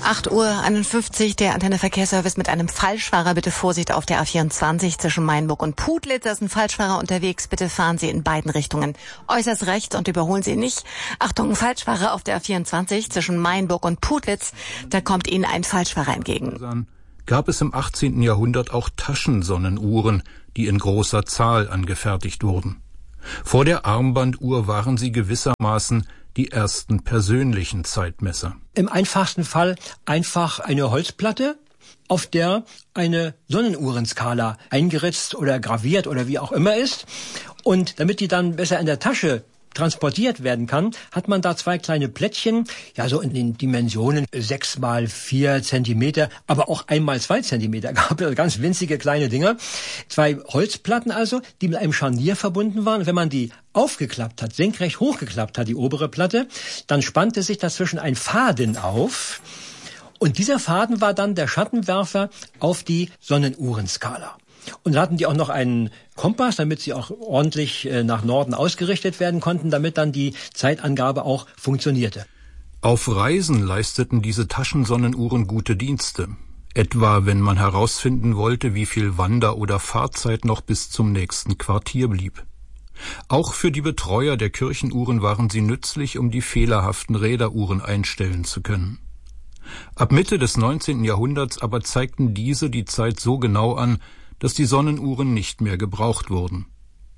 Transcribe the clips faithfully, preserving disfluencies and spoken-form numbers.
acht Uhr einundfünfzig, der Antenne Verkehrsservice mit einem Falschfahrer. Bitte Vorsicht auf der A vierundzwanzig zwischen Mainburg und Putlitz. Da ist ein Falschfahrer unterwegs. Bitte fahren Sie in beiden Richtungen äußerst rechts und überholen Sie nicht. Achtung, Falschfahrer auf der A vierundzwanzig zwischen Mainburg und Putlitz. Da kommt Ihnen ein Falschfahrer entgegen. Gab es im achtzehnten Jahrhundert auch Taschensonnenuhren, die in großer Zahl angefertigt wurden. Vor der Armbanduhr waren sie gewissermaßen die ersten persönlichen Zeitmesser. Im einfachsten Fall einfach eine Holzplatte, auf der eine Sonnenuhrenskala eingeritzt oder graviert oder wie auch immer ist. Und damit die dann besser in der Tasche transportiert werden kann, hat man da zwei kleine Plättchen, ja so in den Dimensionen sechs mal vier Zentimeter, aber auch einmal zwei Zentimeter gab es, ganz winzige kleine Dinger. Zwei Holzplatten also, die mit einem Scharnier verbunden waren. Und wenn man die aufgeklappt hat, senkrecht hochgeklappt hat, die obere Platte, dann spannte sich dazwischen ein Faden auf. Und dieser Faden war dann der Schattenwerfer auf die Sonnenuhrenskala. Und da hatten die auch noch einen Kompass, damit sie auch ordentlich äh, nach Norden ausgerichtet werden konnten, damit dann die Zeitangabe auch funktionierte. Auf Reisen leisteten diese Taschensonnenuhren gute Dienste. Etwa, wenn man herausfinden wollte, wie viel Wander- oder Fahrzeit noch bis zum nächsten Quartier blieb. Auch für die Betreuer der Kirchenuhren waren sie nützlich, um die fehlerhaften Räderuhren einstellen zu können. Ab Mitte des neunzehnten Jahrhunderts aber zeigten diese die Zeit so genau an, dass die Sonnenuhren nicht mehr gebraucht wurden.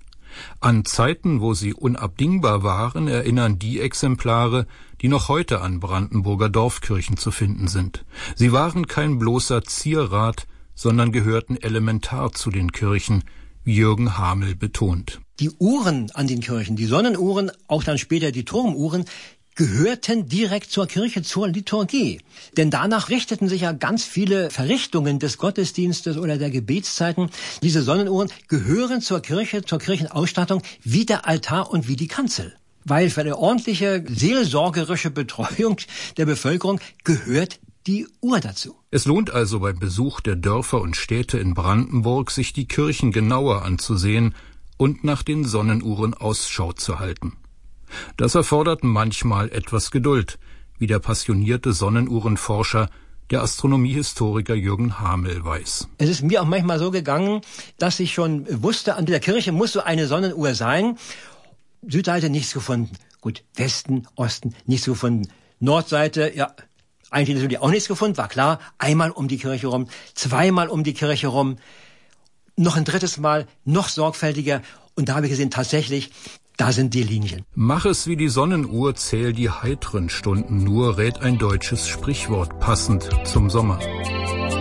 An Zeiten, wo sie unabdingbar waren, erinnern die Exemplare, die noch heute an Brandenburger Dorfkirchen zu finden sind. Sie waren kein bloßer Zierrat, sondern gehörten elementar zu den Kirchen, wie Jürgen Hamel betont. Die Uhren an den Kirchen, die Sonnenuhren, auch dann später die Turmuhren, gehörten direkt zur Kirche, zur Liturgie. Denn danach richteten sich ja ganz viele Verrichtungen des Gottesdienstes oder der Gebetszeiten. Diese Sonnenuhren gehören zur Kirche, zur Kirchenausstattung wie der Altar und wie die Kanzel. Weil für eine ordentliche seelsorgerische Betreuung der Bevölkerung gehört die Uhr dazu. Es lohnt also beim Besuch der Dörfer und Städte in Brandenburg, sich die Kirchen genauer anzusehen und nach den Sonnenuhren Ausschau zu halten. Das erfordert manchmal etwas Geduld, wie der passionierte Sonnenuhrenforscher, der Astronomiehistoriker Jürgen Hamel weiß. Es ist mir auch manchmal so gegangen, dass ich schon wusste, an der Kirche muss so eine Sonnenuhr sein. Südseite nichts gefunden. Gut, Westen, Osten nichts gefunden. Nordseite, ja, eigentlich natürlich auch nichts gefunden, war klar. Einmal um die Kirche rum, zweimal um die Kirche rum, noch ein drittes Mal, noch sorgfältiger. Und da habe ich gesehen, tatsächlich, da sind die Linien. Mach es wie die Sonnenuhr, zähl die heitren Stunden nur, rät ein deutsches Sprichwort passend zum Sommer.